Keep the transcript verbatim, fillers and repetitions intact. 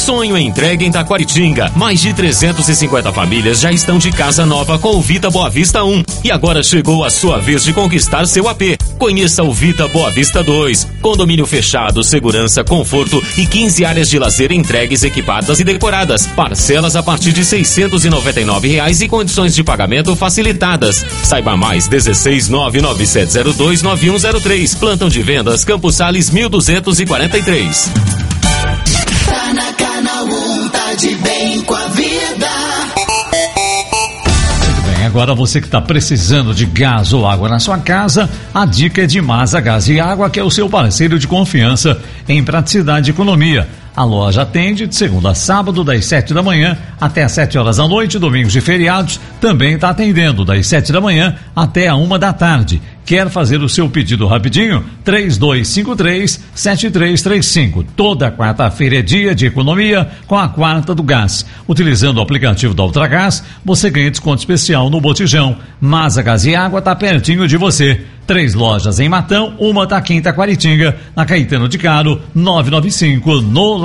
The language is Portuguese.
Sonho entregue em Taquaritinga. Mais de trezentas e cinquenta famílias já estão de casa nova com o Vita Boa Vista um. E agora chegou a sua vez de conquistar seu A P. Conheça o Vita Boa Vista dois. Condomínio fechado, segurança, conforto e quinze áreas de lazer entregues, equipadas e decoradas. Parcelas a partir de seiscentos e noventa e nove reais e condições de pagamento facilitadas. Saiba mais, dezesseis nove nove sete zero dois nove um zero três. Plantão de vendas, Campos Sales mil duzentos e quarenta e três. Tá na Canal um, tá de bem com a vida. Muito bem, agora você que está precisando de gás ou água na sua casa, a dica é de Masa Gás e Água, que é o seu parceiro de confiança em praticidade e economia. A loja atende de segunda a sábado, das sete da manhã até às sete horas da noite, domingos e feriados também está atendendo das sete da manhã até a uma da tarde. Quer fazer o seu pedido rapidinho? três dois cinco três, sete três três cinco. Toda quarta-feira é dia de economia com a quarta do gás. Utilizando o aplicativo da Ultragás, você ganha desconto especial no botijão. Masa Gás e Água está pertinho de você. Três lojas em Matão, uma tá aqui em Taquaritinga, na Caetano de Caro, novecentos e noventa e cinco, no